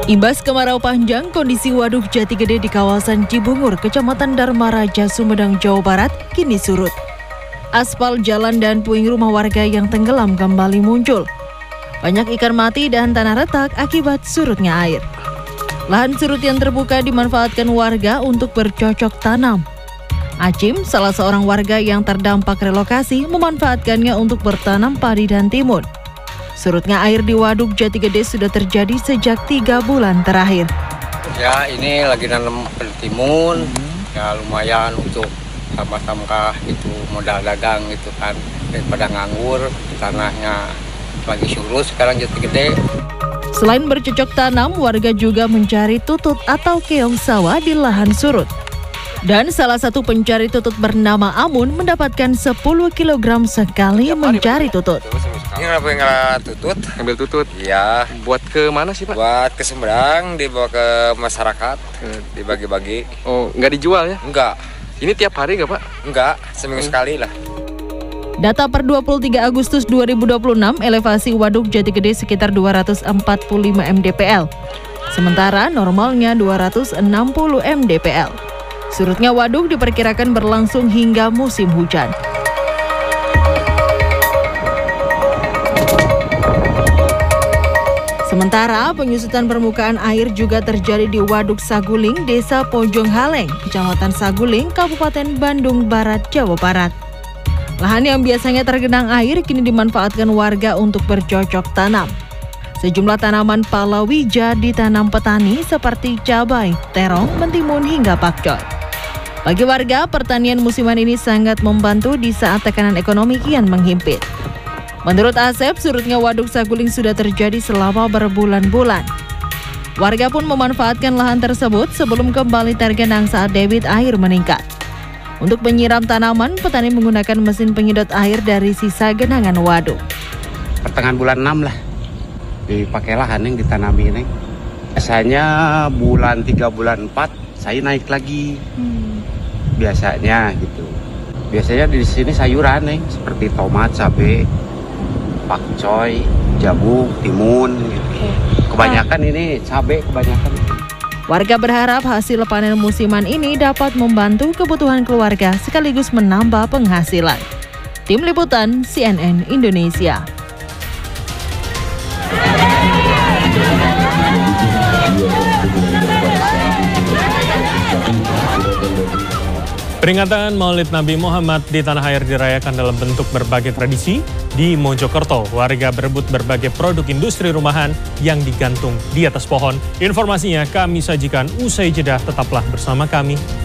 Imbas kemarau panjang, kondisi waduk Jati Gede di kawasan Cibungur, Kecamatan Dharma Raja, Sumedang, Jawa Barat, kini surut. Aspal jalan dan puing rumah warga yang tenggelam kembali muncul. Banyak ikan mati dan tanah retak akibat surutnya air. Lahan surut yang terbuka dimanfaatkan warga untuk bercocok tanam. Acim, salah seorang warga yang terdampak relokasi, memanfaatkannya untuk bertanam padi dan timun. Surutnya air di Waduk Jati Gede sudah terjadi sejak 3 bulan terakhir. Ya, ini lagi nanam timun, ya lumayan untuk tambah-tambah itu modal dagang itu kan, daripada nganggur, tanahnya lagi surut sekarang Jati Gede. Selain bercocok tanam, warga juga mencari tutut atau keong sawah di lahan surut. Dan salah satu pencari tutut bernama Amun mendapatkan 10 kg sekali mencari tutut. Ini kenapa nggak tutut? Ambil tutut? Iya. Buat ke mana sih, Pak? Buat ke Sumedang, dibawa ke masyarakat, dibagi-bagi. Oh, nggak dijual ya? Enggak. Ini tiap hari nggak, Pak? Enggak, seminggu sekali lah. Data per 23 Agustus 2026, elevasi Waduk Jati Gede sekitar 245 mdpl. Sementara normalnya 260 mdpl. Surutnya waduk diperkirakan berlangsung hingga musim hujan. Sementara penyusutan permukaan air juga terjadi di Waduk Saguling, Desa Pojong Haleng, Kecamatan Saguling, Kabupaten Bandung Barat, Jawa Barat. Lahan yang biasanya tergenang air kini dimanfaatkan warga untuk bercocok tanam. Sejumlah tanaman palawija ditanam petani seperti cabai, terong, mentimun hingga pakcoy. Bagi warga, pertanian musiman ini sangat membantu di saat tekanan ekonomi kian menghimpit. Menurut Asep, surutnya Waduk Saguling sudah terjadi selama berbulan-bulan. Warga pun memanfaatkan lahan tersebut sebelum kembali tergenang saat debit air meningkat. Untuk menyiram tanaman, petani menggunakan mesin penyedot air dari sisa genangan waduk. Pertengahan bulan 6 lah, dipakai lahan yang ditanami ini. Biasanya bulan 3, bulan 4, saya naik lagi. Biasanya gitu. Biasanya di sini sayuran nih, seperti tomat, cabai, pakcoy, jagung, timun gitu. Kebanyakan ini cabai kebanyakan. Warga berharap hasil panen musiman ini dapat membantu kebutuhan keluarga sekaligus menambah penghasilan. Tim Liputan CNN Indonesia. Peringatan Maulid Nabi Muhammad di tanah air dirayakan dalam bentuk berbagai tradisi. Di Mojokerto, warga berebut berbagai produk industri rumahan yang digantung di atas pohon. Informasinya kami sajikan usai jeda, tetaplah bersama kami.